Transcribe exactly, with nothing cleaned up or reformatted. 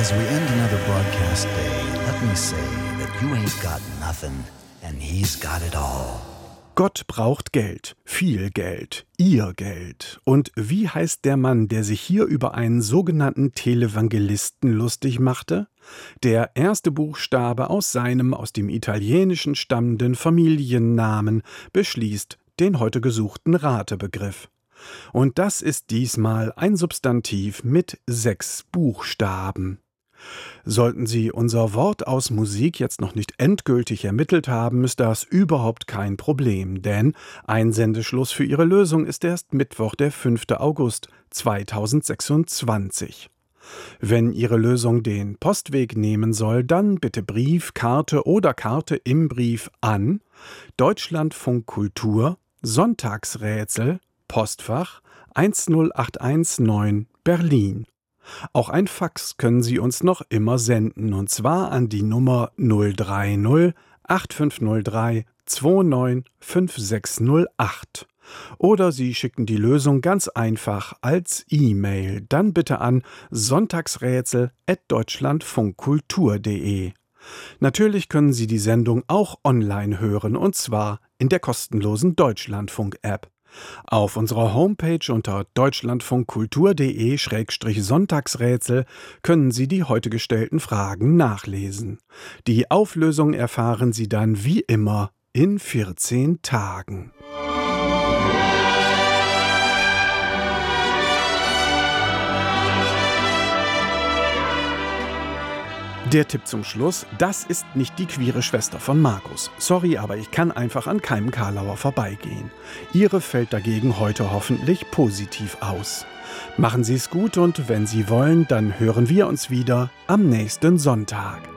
As we end another broadcast day, let me say that you ain't got nothing and he's got it all. Gott braucht Geld, viel Geld, ihr Geld. Und wie heißt der Mann, der sich hier über einen sogenannten Televangelisten lustig machte? Der erste Buchstabe aus seinem aus dem Italienischen stammenden Familiennamen beschließt den heute gesuchten Ratebegriff. Und das ist diesmal ein Substantiv mit sechs Buchstaben. Sollten Sie unser Wort aus Musik jetzt noch nicht endgültig ermittelt haben, ist das überhaupt kein Problem, denn Einsendeschluss für Ihre Lösung ist erst Mittwoch, der fünfte August zweitausendsechsundzwanzig. Wenn Ihre Lösung den Postweg nehmen soll, dann bitte Brief, Karte oder Karte im Brief an Deutschlandfunk Kultur, Sonntagsrätsel, Postfach eins null acht eins neun Berlin. Auch ein Fax können Sie uns noch immer senden, und zwar an die Nummer null drei null acht fünf null drei zwei neun fünf sechs null acht. Oder Sie schicken die Lösung ganz einfach als E-Mail, dann bitte an sonntagsrätsel at deutschlandfunkkultur punkt de. Natürlich können Sie die Sendung auch online hören, und zwar in der kostenlosen Deutschlandfunk-App. Auf unserer Homepage unter deutschlandfunkkultur punkt de Schrägstrich Sonntagsrätsel können Sie die heute gestellten Fragen nachlesen. Die Auflösung erfahren Sie dann wie immer in vierzehn Tagen. Der Tipp zum Schluss: Das ist nicht die queere Schwester von Markus. Sorry, aber ich kann einfach an keinem Karlauer vorbeigehen. Ihre fällt dagegen heute hoffentlich positiv aus. Machen Sie es gut, und wenn Sie wollen, dann hören wir uns wieder am nächsten Sonntag.